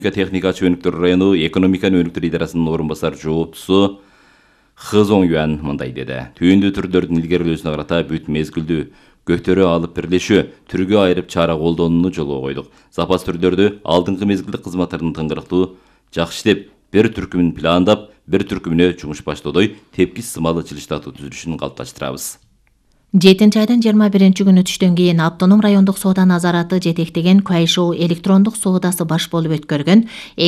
техникачы өнүктөр району экономика өнүктөр идарасынын орун басар жооптусу Хы Зоңюан мындай деди. Түйүндүү түрлөрдүн илгерилүүсүнө карата бүт мезгилдүү көтөрө алып бирлешүү түргө айырып чара колдонууну жолго койдук. Запас түрлөрдү алдыңкы мезгилдик кызматтардын тыңгырыктуу жакшы иштеп, бир түркүмүн пландап, бир түркүмүнө жумуш баштоодой тепкис сымалы чылыштатуу түзүлүшүн калыпташтырабыз. 7-айдын 21-күнү түштөн кийин Автоном райондук соода назараты жетектеген Куайшоу электрондук соодасы баш болуп өткөргөн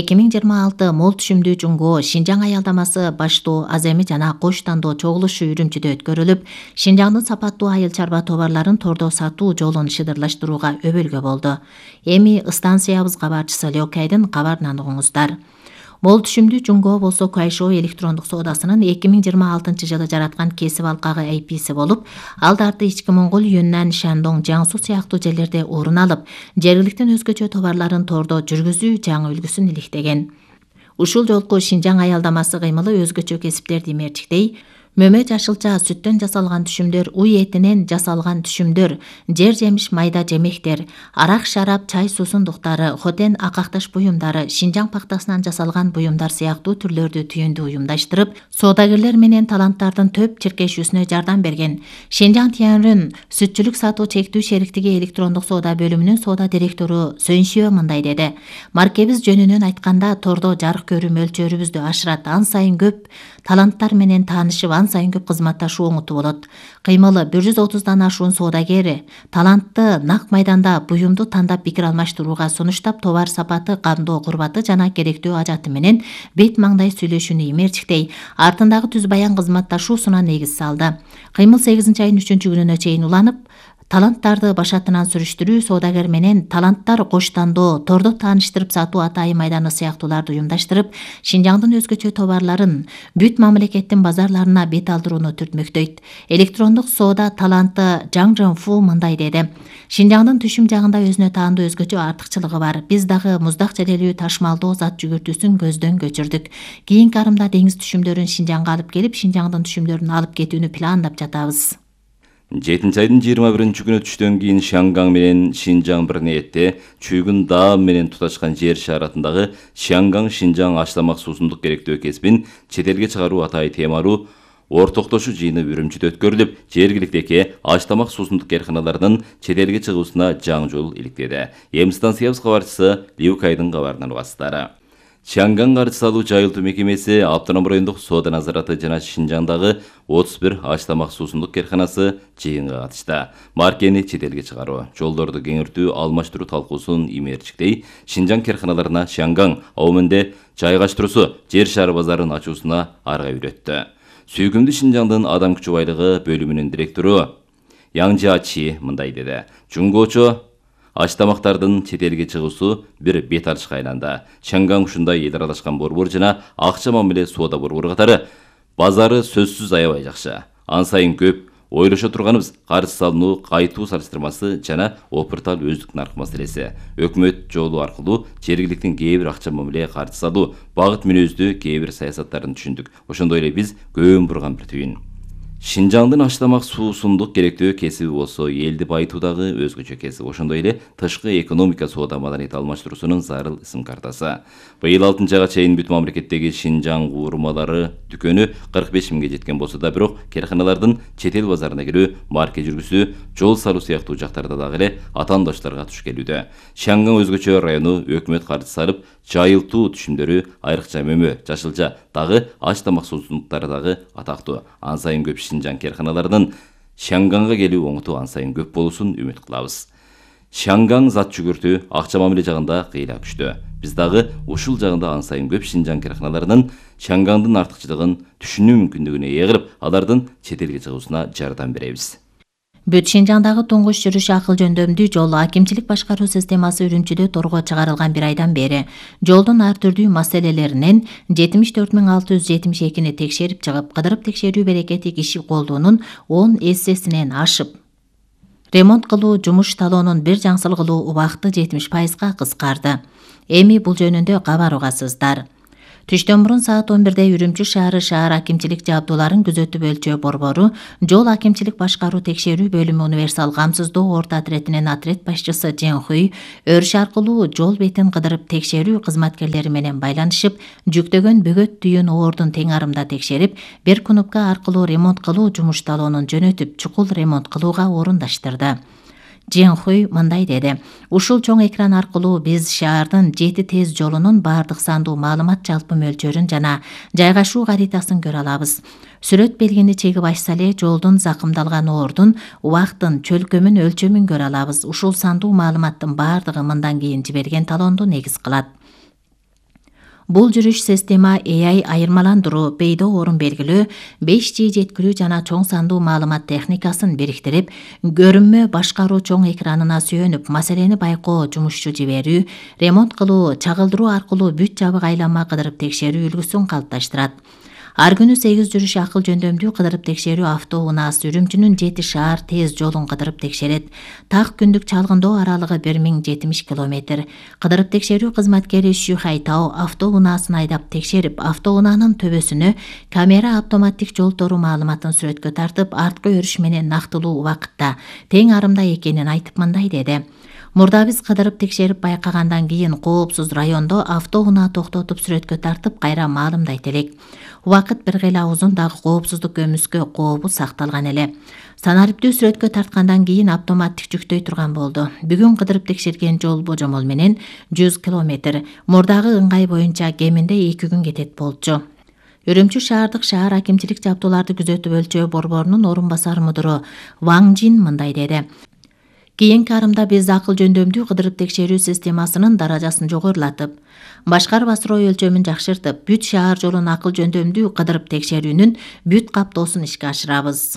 2026 мол түшүмдүү жуңго Шинжаң аялдамасы баштоо аземи жана кош тандоо чогулушу Үрүмчүдө өткөрүлүп, Шинжаңдын сапаттуу айыл чарба товарларын тордо сатуу жолун шыдырлаштырууга өбөлгө болду. Эми станциябыз кабарчысы Лёкайдын кабарынан угуңуздар. Мол түшүмдүү жуңго болсо Куайшоу электрондук соодасынын 2026 жылы жараткан кесип алкагы AP'си болуп, алдарты ички Моңгол Юннан, Шандоң, Жаңсу сыяктуу жерлерде орун алып, жергиликтин өзгөчө товарларын тордо жүргүзүү жаңы үлгүсүн иликтеген. Ушул жолку Шинжаң аялдамасы кыймылы өзгөчө кесиптерди мерчиктей, мөмө жашылча сүттөн жасалган түшүмдөр, уй этинен жасалган түшүмдөр, жер жемиш майда жемектер, арак шарап, чай суусундуктары, хотен акакташ буюмдары, Шинжаң пактасынан жасалган буюмдар сыяктуу түрлөрдү түйүндү уюмдаштырып, соодагерлер менен таланттардын төп чиркешүүсүнө жардам берген. Шинжаң Тянрын сүтчүлүк сатуу чектүү шериктиги электрондук соода бөлүмүнүн соода директору Сөншиө мындай деди. Маркебиз жөнүнөн айтканда, тордо жарык көрүү мөлчөрүбүздү ашырат, ан сайын көп таланттар менен таанышып, ан сайын көп кызматташуу оңоту болот. Кыймылы 130дан ашуун соодагери талантты нак майданда буюмду тандап пикир алмаштырууга сунуштап, товар сапаты, кандоо курбаты жана керектүү ажаты менен бет маңдай сүйлөшүүнү имерчиктей, артындагы түз баян кызматташуусуна негиз салды. Кыймыл 8-айдын 3-күнүнө чейин уланып, таланттарды башатынан сүрүштүрүү, соодагер менен таланттар коштандоо, тордо тааныштырып сатуу атайын майданы сыяктууларды уюмдаштырып, Шинжаңдын өзгөчө товарларын бүт мамлекеттин базарларына бет алдырууну түртмөктөйт. Электрондук соода таланты Жаң Жонфу мындай деди. Шинжаңдын түшүм жагында өзүнө таандуу өзгөчө артыкчылыгы бар. Биз дагы муздак желелүү ташмалдоо зат жүгүртүүсүн көздөн көчүрдүк. Кийинки арымда деңиз түшүмдөрүн Шинжаңга алып келип, Шинжаңдын түшүмдөрүн алып кетүүнү пландап жатабыз. 7-айдын 21-күнү түштөн кийин Шангаң менен Шинжаң бир ниетте чүйгүн даам менен туташкан жер шаратындагы Шангаң Шинжаң аштамак суусундук керектөө кесибин чет элге чыгаруу атайы темалуу ортоктошуу жыйыны Үрүмчүдө өткөрүлүп, жергиликтеги аштамак суусундук карканаларынын чет элге чыгуусуна жаңы жол иликтеди. Эми станциябыз кабарчысы Лиукайдын кабарынан угасыздар. Шангаң каржы салуу жайылтуу мекемеси Автоном райондук соода назараты жана Шинжаңдагы 31 аштамак суусундук карканасы жыйынга катышты. Маркени чет элге чыгаруу, жолдорду кеңиртүү, алмаштыруу талкуусун имерчиктей, Шинжаң карканаларына Шангаң аумөнде жайгаштыруусу, жер шары базарын ачуусуна арга үйрөттү. Сүйкүмдүү Шинжаңдын адам күчү байлыгы бөлүмүнүн директору Яңжачи мындай деди. Жуңгочо аштамактардын чет элге чыгуусу бир бет ачышка айланды. Шангаң ушундай эл аралашкан борбор жана акча мамиле соода борбору катары базары сөзсүз аябай жакшы. Ан сайын көп ойлошо турганыбыз каржы салынуу кайтуу салыштырмасы жана опыртал өздүк нарк маселеси. Өкмөт жолу аркылуу жергиликтин кээ бир акча мамиле каржы салуу багыт мүнөздүү кээ бир саясаттарын түшүндүк. Ошондой эле биз көөн бурган бир түйүн. Шинжаңдын аштамак суусундук керектөө кесиби болсо элди байытуудагы өзгөчө кесип. Ошондой эле тышкы экономика соода маданият алмаштыруусунун зарыл ысым картасы. Быйыл 6-айга чейин бүт мамлекеттеги Шинжаң уурмалары дүкөнү 45 миңге жеткен болсо да, бирок карканалардын чет эл базарына кирүү, марке жүргүзүү, жол салуу сыяктуу жактарда дагы эле атаандаштарга туш келүүдө. Шангаң өзгөчө району өкмөт каржы салып, жайылтуу түшүмдөрү айрыкча мөмө, жашылча, дагы аштамак суусундуктары дагы атактуу. Ан сайын көп Шинжаң карканаларынын Шангаңга келүү оңоту ан сайын көп болуусун үмүт кылабыз. Шангаң зат жүгүртүү, акча мамиле жагында кыйла күчтүү. Биз дагы ушул жагында ан сайын көп Шинжаң карканаларынын Шангаңдын артыкчылыгын түшүнүү мүмкүндүгүнө ээ кылып, алардын чет элге чыгуусуна жардам беребиз. Бүт Шинжаңдагы туңгуш жүрүш акыл жөндөмдүү жол акимчилик башкаруу системасы Үрүмчүдө торго чыгарылган бир айдан бери жолдун ар түрдүү маселелеринен 74.672 текшерип чыгып, кыдырып текшерүү берекети киши колдуунун 10 эссесинен ашып, ремонт кылуу жумуш талоонун бир жаңсыл кылуу убакыты 70%га кыскарды. Эми бул жөнүндө кабар угасыздар. Түштөн мурун саат 11-де Үрүмчү шаар акимчилик жабдууларын күзөтүп өлчөө борбору, жол акимчилик башкаруу текшерүү бөлүмү универсал камсыздоо орто отретинин отряд башчысы Жен Хуй өрүш аркылуу жол бетин кыдырып текшерүү кызматкерлери менен байланышып, жүктөгөн бөгөт түйүн оордун тең арымда текшерип, бир кнопка аркылуу ремонт кылуу жумушталуунун жөнөтүп, чукул ремонт кылууга орундаштырды. Жен Хуй мындай деди: ушул чоң экран аркылуу биз шаардын 7 тез жолунун баардык сандуу маалымат жалпы мөлчөрүн жана жайгашуу каритасын көрө алабыз. Сүрөт белгини чегип ачса эле жолдун закымдалган ордун, убактын, чөлкөмүн, өлчөмүн көрө алабыз. Ушул сандуу маалыматтын баардыгы мындан кийин жиберген талоонду негиз кылат. Бул жүрүш система AI айырмаландыруу, бейдо орун белгилөө, 5G жеткирүү жана чоң сандуу маалымат техникасын бириктирип, көрүнмө башкаруу чоң экранына сүйөнүп, маселени байкоо, жумушчу жиберүү, ремонт кылуу, чагылдыруу аркылуу бүт жабык айланма кыдырып текшерүү үлгүсүн калыпташтырат. Ар күнү 8 жүрүш акыл жөндөмдүү кыдырып текшерүү автоунаас Үрүмчүнүн 7 шаар тез жолун кыдырып текшерет. Так күндүк чалгындоо аралыгы 1070 км. Кыдырып текшерүү кызматкери Шү Хайтао автоунаасын айдап текшерип, автоунаанын төбөсүнө камера автоматтик жол тору маалыматын сүрөткө тартып, арткы өрүш менен нактылуу убакытта тең арымда экенин айтып мындай деди: Мурда биз кыдырып текшерип байкагандан кийин коопсуз райондо автоунаа токтотуп сүрөткө тартып кайра маалымдайт элек. Убакыт бир кыйла узун, дагы коопсуздук көмүскө кообу сакталган эле. Санариптүү сүрөткө тарткандан кийин автоматтик жүктөй турган болду. Бүгүн кыдырып текшерген жол божомол менен 100 км. Мурдагы ыңгай боюнча кеминде 2 күн кетет болчу. Үрүмчү шаардык шаар акимчилик жабдууларды күзөтүп өлчөө борборунун орун басар мудуру Ваң Жин мындай деди: Кийинки арымда биз акыл жөндөмдүү кыдырып текшерүү системасынын даражасын жогорулатып, башкарып асыроо өлчөмүн жакшыртып, бүт шаар жолун акыл жөндөмдүү кыдырып текшерүүнүн бүт каптоосун ишке ашырабыз.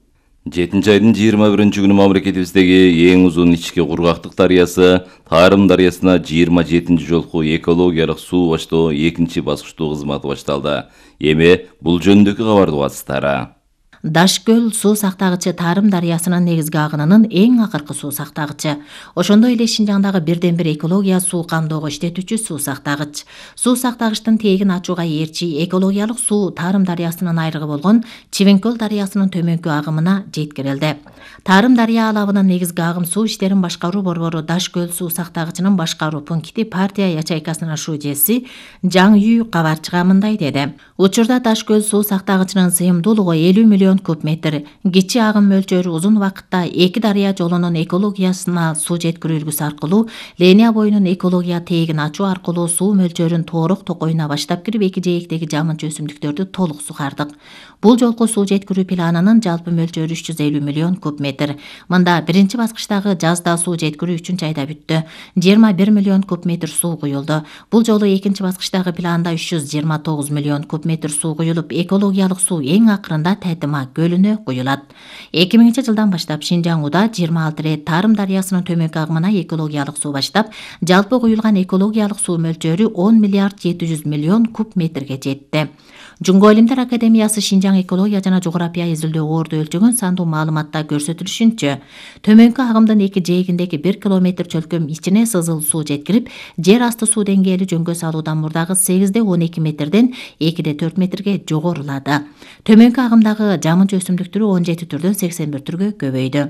7-айдын 21-күнү мамлекетибиздеги эң узун ички кургактык дарыясы Тарым дарыясына 27 жолку экологиялык суу баштоо 2 баскычтуу кызматы башталды. Эми бул жөнүндөгү кабарды угасыздар. Дашкөл суу сактагычы Тарым дарыясынын негизги агынынын эң акыркы суу сактагычы. Ошондой эле Шинжаңдагы бирден бир экология суу камдоого иштетүүчү суу сактагыч. Суу сактагычтын тегин ачууга ээрчи экологиялык суу Тарым дарыясынын айрыгы болгон Чивенкөл дарыясынын төмөнкү агымына жеткирилди. Тарым дарыя алабынын негизги агым суу иштерин башкаруу борбору Дашкөл суу сактагычынын башкаруу пункти партия ячейкасынын шүүжеси Жаң Үй кабарчыга мындай деди: Учурда Дашкөл суу сактагычынын сыйымдуулугу 50 миллион куб метр. Кичи агым мөлчөрү узун убакытта эки дарыя жолунун экологиясына суу жеткирүү үлгүсү аркылуу линия боюнун экология тегин ачуу аркылуу суу мөлчөрүн тоорок токойуна баштап кирип, эки жээктеги жамынчы өсүмдүктөрдү толук сугардык. Бул жолку суу жеткирүү планынын жалпы мөлчөрү 350 миллион куб метр. Мында биринчи баскычтагы жазда суу жеткирүү 3-айда бүттү. 21 миллион куб метр суу куюлду. Бул жолу экинчи баскычтагы планда 329 миллион куб метр суу куюлуп, экологиялык суу эң акырында Тайтыма көлүнө куюлат. 2000-жылдан баштап Шинжаңуда 26 рет Тарым дарыясынын төмөнкү агымына экологиялык суу баштап, жалпы куюлган экологиялык суу мөлчөрү 10 миллиард 700 миллион куб метрге жетти. Жунго Илимдер Академиясы Шинжаң экология жана жография изилдөө орду өлчөгөн сандуу маалыматта көрсөтүлүшүнчө, төмөнкү агымдын эки жээгиндеги 1 километр чөлкөм ичине сызыл суу жеткирип, жер асты суу деңгээли жөнгө салуудан мурдагы 8-12 метрден 2-4 метрге жогорулады. Төмөнкү агымдагы жамынчы өсүмдүк түрү 17 түрдөн 81 түргө көбөйдү.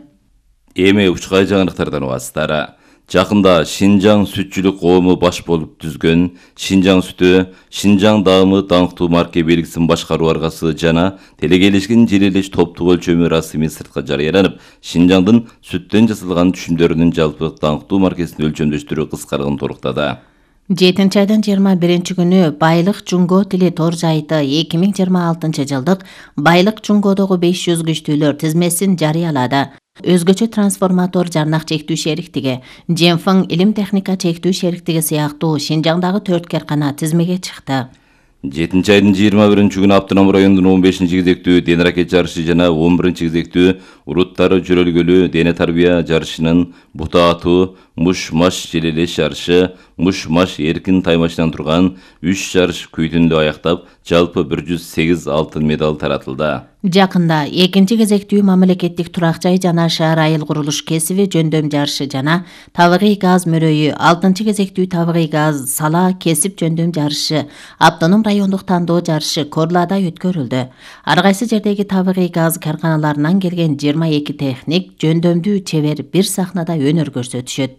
Эми учкай жаңылыктардан угасыздар. Жакында Шинжаң сүтчүлүк коому баш болуп түзгөн Шинжаң сүтү, Шинжаң даамы даңктуу марке белгисин башкаруу аргасы жана телекелешкен желелеш топтук өлчөмү расмий сыртка жарыяланып, Шинжаңдын сүттөн жасалган түшүмдөрүнүн жалпы даңктуу маркесин өлчөмдөштүрүү кыскарган торуктады. 7-айдын 21 күнү Байлык Жунго тили тор сайты 2026 жылдык Байлык Жунгодогу 500 күчтүүлөр тизмесин жарыялады. Өзгөчө трансформатор жарнак чектүү шериктиги, Женфың илим техника чектүү шериктиги сыяктуу Шинжаңдагы 4 каркана тизмеге чыкты. 7-айдын 21-күнү Автоном районунун 15-кезектүү дене ракет жарышы жана 11-кезектүү уруттары жөрөлгөлүү дене тарбия жарышынын бута атуу Muş-Maş jelelеш жарышы, Muş-Maş эркин таймашынан турган 3 жарыш күйдүндө аяктап, жалпы 108 алтын медал таратылды. Жакында экинчи кезектүү мамлекеттик турак жай жана шаар айыл курулуш кесиби жөндөм жарышы жана табигый газ мөрөйү, 6 кезектүү табигый газ сала кесип жөндөм жарышы, автоном райондук тандоо жарышы Корлада өткөрүлдү. Ар кайсы жердеги табигый газ карканаларынан келген 22 техник жөндөмдүү чебер бир сахнада өнөр көрсөтүшөт.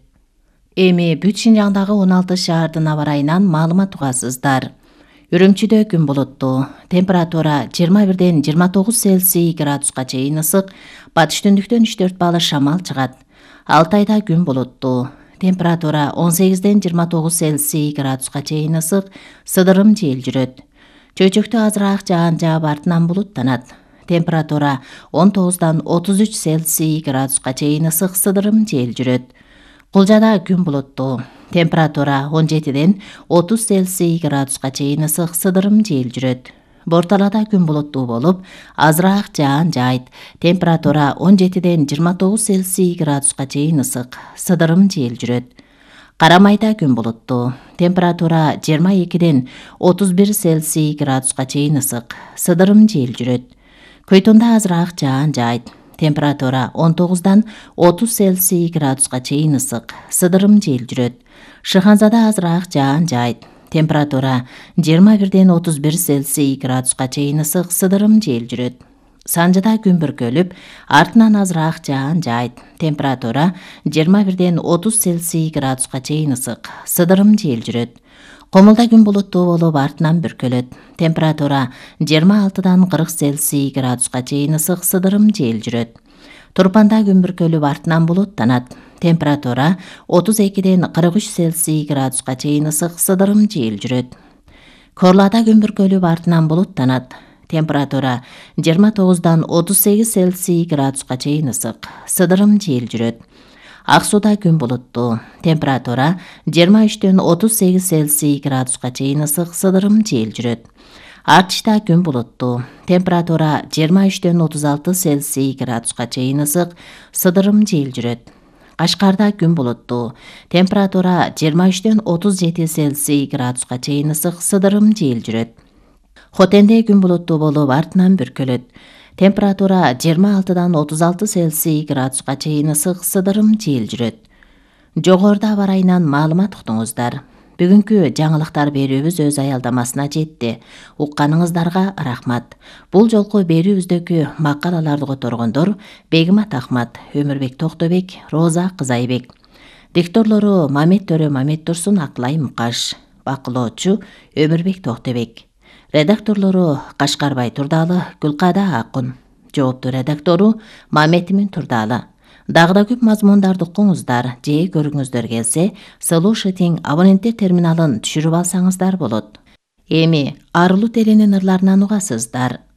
Эми бүт Шинжаңдагы 16 шаардын аба ырайынан маалымат угасыздар. Үрүмчүдө күн булуттуу, температура 21ден 29 Цельсий градуска чейин ысык, батыш түндүктөн 3-4 балл шамал чыгат. Алтайда күн булуттуу, температура 18ден 29 Цельсий градуска чейин ысык, сыдырым жел жүрөт. Чөйчөктө азыраак жаан жаап артынан булуттанат. Температура 19дан 33 Цельсий градуска чейин ысык, сыдырым жел жүрөт. Кулжада күн булуттуу, температура 17ден 30 Цельсий градуска чейин ысык, сыдырым жел жүрөт. Борталада күн булуттуу болуп, азыраак жаан жаайт. Температура 17ден 29 Цельсий градуска чейин ысык, сыдырым жел жүрөт. Карамайда күн булуттуу, температура 22ден 31 Цельсий градуска чейин ысык, сыдырым жел жүрөт. Көйтүндө азыраак жаан жаайт. Температура 19дан 30 Цельсий градуска чейин ысык, сыдырым жел жүрөт. Шыханзада азыраак жаан жаайт. Температура 21ден 31 Цельсий градуска чейин ысык, сыдырым жел жүрөт. Санжыда күн бүркөлүп, артынан азыраак жаан жаайт. Температура 21ден 30 Цельсий градуска чейин ысык, сыдырым жел жүрөт. Комулда күн булуттуу болуп, артынан бүркөлөт. Температура 26дан 40 Цельсий градуска чейин ысык, сыдырым жел жүрөт. Турпанда күн бүркөлүп, артынан булуттанат. Температура 32ден 43 Цельсий градуска чейин ысык, сыдырым жел жүрөт. Корлада күн бүркөлүп, артынан булуттанат. Температура 29дан 38 Цельсий градуска чейин ысык, сыдырым жел жүрөт. Аксууда күн булуттуу, температура 23ден 38 Цельсий градуска чейин ысык, сыдырым жел жүрөт. Артышта күн булуттуу, температура 23ден 36 Цельсий градуска чейин ысык, сыдырым жел жүрөт. Кашкарда күн булуттуу, температура 23ден 37 Цельсий градуска чейин ысык, сыдырым жел жүрөт. Хотенде күн булуттуу болуп, артынан бүркөлөт. Температура 26дан 36 Цельсий градуска чейин ысык, сыдырым жел жүрөт. Жогоруда аба ырайынан маалымат уктуңуздар. Бүгүнкү жаңылыктар берүүбүз өз аялдамасына жетти. Укканыңыздарга рахмат. Бул жолку берүүбүздөгү макалаларды которгондор Бегимат Ахмат, Өмүрбек Токтобек, Роза Кызайбек. Дикторлору Мамет Төрө Мамет Турсун, Аклай Мукаш. Бакылоочу Өмүрбек Токтобек. Редакторлору Кашкарбай Турдалы, Гүлкада Акун. Жоопту редактору Маметимин Турдалы. Дагы да көп мазмундарды укуңуздар, же көрүңүздөр келсе, Слушатиң абоненттер терминалын түшүрүп алсаңыздар болот. Эми арылуу теленин ырларынан угасыздар.